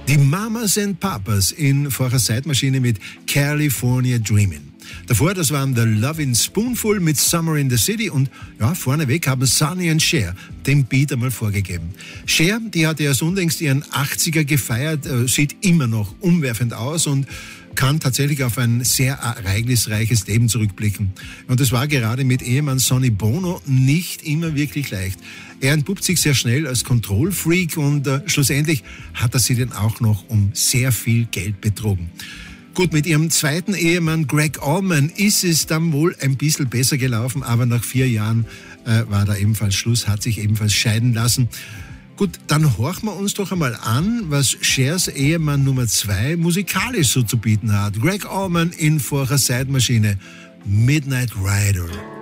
Die Mamas and Papas in vorher Zeitmaschine mit California Dreamin'. Davor, das waren The Lovin' Spoonful mit Summer in the City und ja, vorneweg haben Sonny and Cher den Beat einmal vorgegeben. Cher, die hatte ja unlängst ihren 80er gefeiert, sieht immer noch umwerfend aus und kann tatsächlich auf ein sehr ereignisreiches Leben zurückblicken. Und das war gerade mit Ehemann Sonny Bono nicht immer wirklich leicht. Er entpuppt sich sehr schnell als Kontrollfreak und schlussendlich hat er sie dann auch noch um sehr viel Geld betrogen. Gut, mit ihrem zweiten Ehemann Greg Allman ist es dann wohl ein bisschen besser gelaufen, aber nach 4 Jahren war da ebenfalls Schluss, hat sich ebenfalls scheiden lassen. Gut, dann horchen wir uns doch einmal an, was Chers Ehemann Nummer 2 musikalisch so zu bieten hat. Greg Allman in vorher Zeitmaschine, Midnight Rider.